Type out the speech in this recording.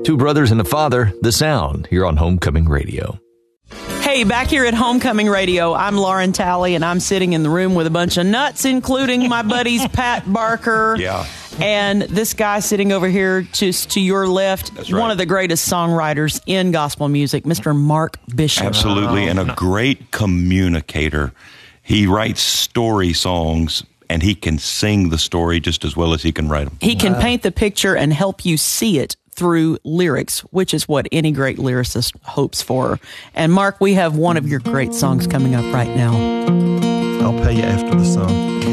Two brothers and a father, The Sound, here on Homecoming Radio. Hey, back here at Homecoming Radio, I'm Lauren Talley, and I'm sitting in the room with a bunch of nuts, including my buddies Pat Barker. Yeah. And this guy sitting over here just to your left, That's right. One of the greatest songwriters in gospel music, Mr. Mark Bishop. Absolutely, and a great communicator. He writes story songs, and he can sing the story just as well as he can write them. He can paint the picture and help you see it through lyrics, which is what any great lyricist hopes for. And Mark, we have one of your great songs coming up right now. I'll pay you after the song.